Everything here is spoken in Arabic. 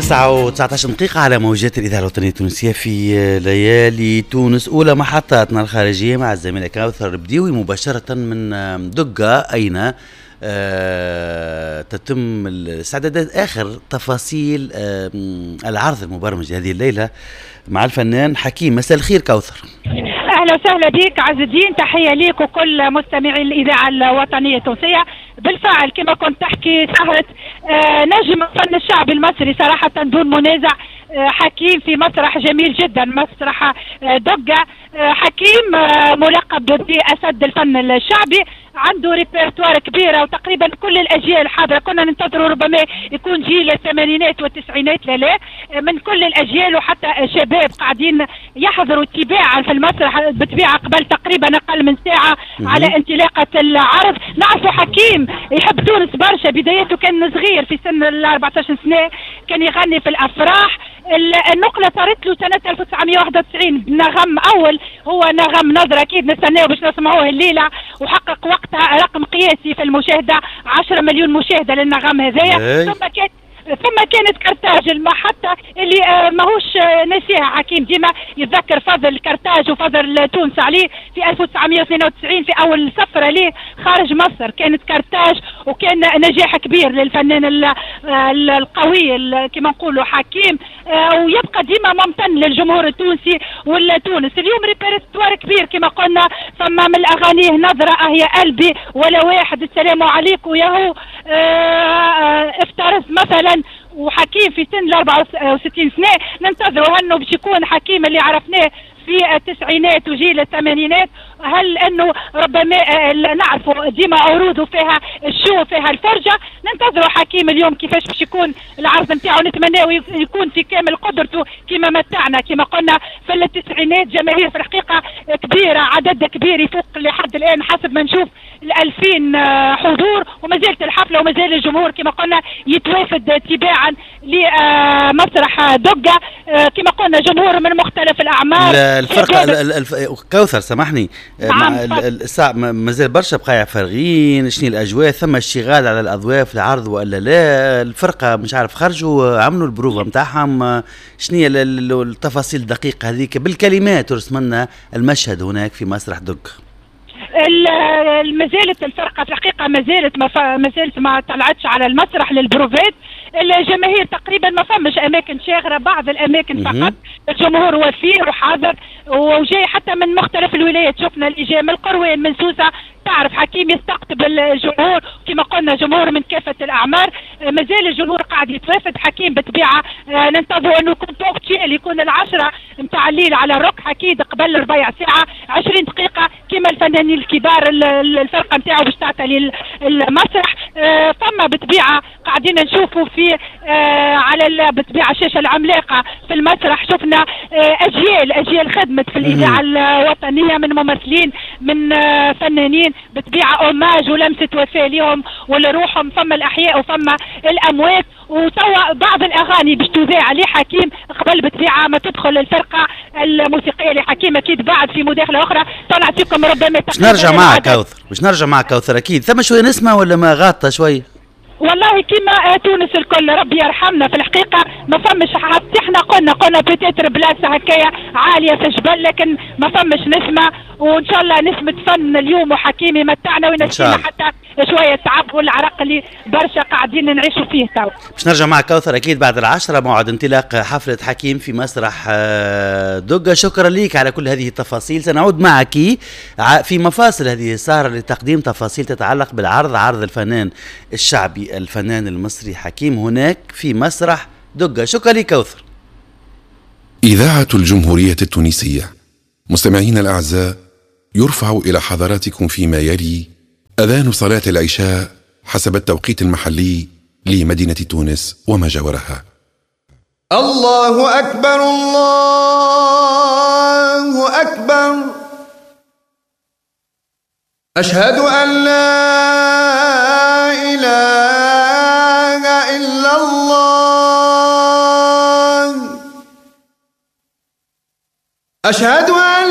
9:19 دقيقة على موجات الإذاعة الوطنية التونسية في ليالي تونس. أولى محطاتنا الخارجية مع الزميلة كوثر بديوي مباشرة من دقة أين تتم الاستعدادات آخر تفاصيل العرض المبرمج هذه الليلة مع الفنان حكيم. مساء الخير كوثر. أهلا وسهلا بك عز الدين، تحية ليك وكل مستمعي الإذاعة الوطنية التونسية. بالفعل كما كنت تحكي سهرة نجم الفن الشعبي المصري صراحة دون منازع، حكيم في مسرح جميل جدا، مسرح دقة. حكيم ملقب بأسد الفن الشعبي، عنده ريبرتوار كبيرة وتقريبا كل الأجيال حاضرة. كنا ننتظروا ربما يكون جيل الثمانينات والتسعينات، لا من كل الأجيال وحتى شباب قاعدين يحضروا تباعا في المسرح بتبيعة قبل تقريبا أقل من ساعة على انطلاقة العرض. نعرفوا حكيم يحب تونس برشا، بدايته كان صغير في سن ال 14 سنة كان يغني في الأفراح. النقلة صارت له سنة 1991 بنغم أول، هو نغم نظرة، أكيد نستناه باش نسمعوه الليلة، وحقق وقتها رقم قياسي في المشاهدة 10 مليون مشاهدة للنغم هذايا. ثم كانت كرتاج المحطة اللي ماهوش نسيها حكيم، ديما يتذكر فضل كرتاج وفضل تونس عليه في 1992 في أول سفرة ليه خارج مصر. كانت كرتاج وكان نجاح كبير للفنان القوي كما نقولوا حكيم، ويبقى ديما ممتن للجمهور التونسي والتونس. اليوم ريبرتوار كبير كما قلنا، ثم من الأغاني نظرة يا قلبي ولا واحد السلام عليكم ياهو افترس مثلا. وحكيم في سن 64 سنة ننتظروا انه باش يكون حكيم اللي عرفناه في التسعينات وجيل الثمانينات. هل انه ربما نعرفوا ديما عروضه فيها الشو فيها الفرجه. ننتظروا حكيم اليوم كيفاش باش يكون العرض نتاعو، نتمناه يكون في كامل قدرته كما متعنا. كما قلنا في التسعينات جماهير في الحقيقه كبيره، عدد كبير يفوق لحد الان حسب ما نشوف 2000 حضور، وما زالت الحفله وما زال الجمهور كما قلنا يتوافد تباعا لمسرح دقه. كما قلنا جمهور من مختلف الاعمار. الفرقه كوثر سامحني، مازال برشا بقايع فارغين، شنو الاجواء؟ ثم اشتغال على الاضواء في العرض والا لا؟ الفرقه مش عارف خرجوا عملوا البروفه نتاعهم، شنو هي التفاصيل الدقيقه هذيك بالكلمات ورسم لنا المشهد هناك في مسرح دقة؟ ما زالت الفرقه في الحقيقه ما زالت ما طلعتش على المسرح للبروفات. الجماهير تقريبا ما فمش اماكن شاغره، بعض الاماكن فقط. الجمهور وفير وحاضر وجاي حتى من مختلف الولايات، شفنا اللي جاي من القروان من سوسه. تعرف حكيم يستقطب الجمهور كما قلنا جمهور من كافه الاعمار. ما زال الجمهور قاعد يتوافد حكيم بطبيعه. ننتظر انه يكون توقتي اللي يكون 10 نتاع الليل على الروك اكيد قبل ربع ساعه 20 دقيقه كما الفنانين الكبار. الفرقه نتاعو باش تعطي المسرح. ثم بطبيعه قاعدين نشوفوا في على بطبيعه الشاشه العملاقه في المسرح شفنا اجيال خدمت في الاذاعه الوطنيه من ممثلين من فنانين بطبيعه اوماج ولمسه وفاء لهم ولروحهم. ثم الاحياء وثم الاموات، وتوا بعض الاغاني باش تذاع لحكيم قبل بطبيعه ما تدخل الفرقه الموسيقيه لحكيم. اكيد بعد في مداخله اخرى طلعتكم ربما باش نرجع معك كوثر. اكيد ثم شويه نسمع ولا ما غاطه شويه؟ والله كما تونس الكل ربي يرحمنا في الحقيقه ما فمش. حتى احنا قلنا بتاتر بلاصه هكايا عاليه في الجبل، لكن ما فمش نسمه. وان شاء الله نسمة فن اليوم وحكيم يمتعنا وينسينا حتى شويه تعب والعرق اللي برشا قاعدين نعيشوا فيه تو. باش نرجع معك كوثر اكيد بعد 10 موعد انطلاق حفله حكيم في مسرح دقة. شكرا ليك على كل هذه التفاصيل. سنعود معك في مفاصل هذه السهره لتقديم تفاصيل تتعلق بالعرض، عرض الفنان الشعبي الفنان المصري حكيم هناك في مسرح دقة. شكرا لك كوثر. إذاعة الجمهورية التونسية. مستمعين الأعزاء، يرفع إلى حضراتكم فيما يلي أذان صلاة العشاء حسب التوقيت المحلي لمدينة تونس وما جاورها. الله أكبر الله أكبر، أشهد أن لا إله إلا الله، أشهد